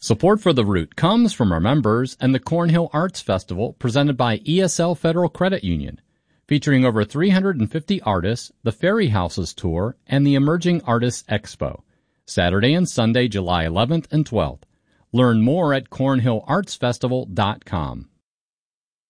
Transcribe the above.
Support for The Root comes from our members and the Cornhill Arts Festival presented by ESL Federal Credit Union, featuring over 350 artists, the Fairy Houses Tour, and the Emerging Artists Expo, Saturday and Sunday, July 11th and 12th. Learn more at cornhillartsfestival.com.